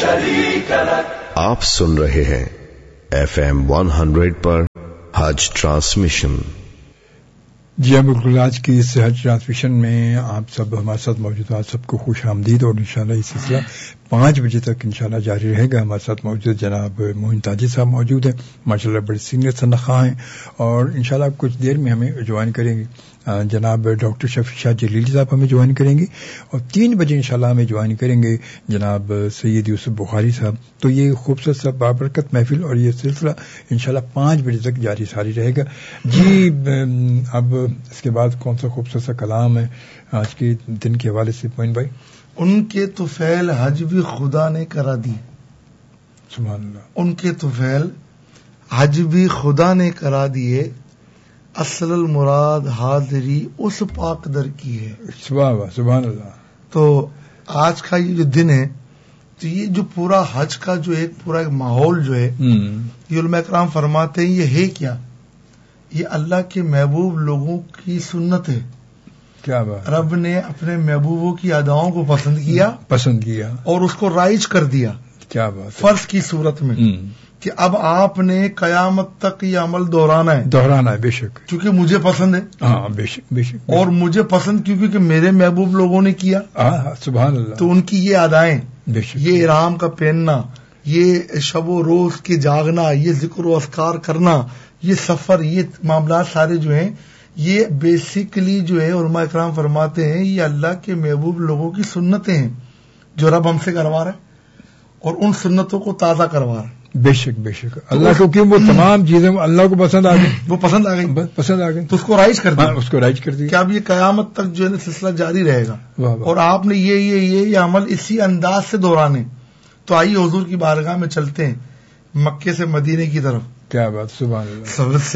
شريك لك. آپ سن رہے ہیں FM 100 پر حج ٹرانسمیشن. جی ہاں بالکل، آج کی اس حج ٹرانسمیشن میں آپ سب ہمارے ساتھ موجود ہیں. آپ سب کو خوش آمدید، اور انشاءاللہ یہ سلسلہ 5 بجے تک انشاءاللہ جاری رہے گا. ہمارے ساتھ موجود جناب موہن تاجی صاحب موجود ہیں، ماشاءاللہ بڑے سینئر سنخواہ ہیں، اور انشاءاللہ کچھ دیر میں ہمیں جوائن کریں گے جناب ڈاکٹر شفیع شاہ جلیلی صاحب ہمیں جوائن کریں گے، اور 3 بجے انشاءاللہ ہمیں جوائن کریں گے جناب سید یوسف بخاری صاحب. تو یہ خوبصورت سا بابرکت محفل اور یہ سلسلہ انشاءاللہ 5 بجے تک جاری ساری رہے گا. جی اب اس کے بعد کون سا خوبصورت سا کلام ہے آج کے دن کے حوالے سے موہن بھائی؟ ان کے طفیل حج بھی خدا نے کرا دی. سبحان اللہ. ان کے طفیل حج بھی خدا نے کرا دیے، اصل المراد حاضری اس پاک در کی ہے. سبحان اللہ. تو آج کا یہ جو دن ہے، تو یہ جو پورا حج کا جو پورا ایک ماحول جو ہے، یہ علماء کرام فرماتے ہیں یہ ہے کیا؟ یہ اللہ کے محبوب لوگوں کی سنت ہے. کیا بات. رب نے اپنے محبوبوں کی اداؤں کو پسند کیا اور اس کو رائج کر دیا. کیا بات. فرض کی صورت میں کہ اب آپ نے قیامت تک یہ عمل دہرانا ہے. بے شک. کیونکہ مجھے پسند ہے. ہاں بے شک بے شک. اور مجھے پسند کیونکہ میرے محبوب لوگوں نے کیا. سبحان اللہ. تو ان کی یہ ادائیں، بے شک، یہ احرام کا پہننا، یہ شب و روز کے جاگنا، یہ ذکر و اذکار کرنا، یہ سفر، یہ معاملات سارے جو ہیں، یہ بیسیکلی جو ہے علماء اکرام فرماتے ہیں یہ اللہ کے محبوب لوگوں کی سنتیں ہیں جو رب ہم سے کروا رہا ہے اور ان سنتوں کو تازہ کروا رہا ہے. بے شک بے شک. اللہ کو کیوں وہ تمام چیزیں اللہ کو پسند آ گئی، وہ پسند آ گئی تو اس کو رائج کر دیا کہ اب یہ قیامت تک جو ہے سلسلہ جاری رہے گا اور آپ نے یہ عمل اسی انداز سے دہرانے. تو آئیے حضور کی بارگاہ میں چلتے ہیں مکے سے مدینے کی طرف. کیا بات. سبحان اللہ.